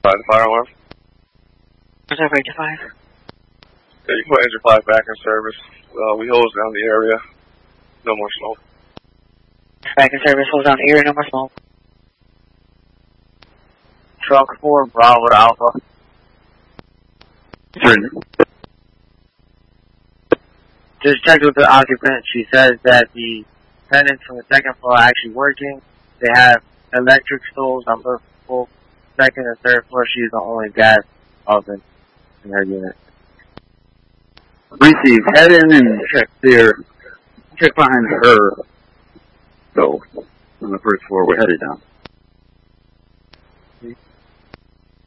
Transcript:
the fire alarm. Reserve 85. Yeah, you can put engine 5 back in service. We hose down the area. No more smoke. Back in service, hold down the area, no more smoke. Truck 4, Bravo to Alpha. Certain. Just checked with the occupant. She says that the tenants from the second floor are actually working. They have electric stoves on both second and third floor. She's the only gas oven in her unit. Receive. Head in and check there. Check behind her stove on the first floor. We're headed down.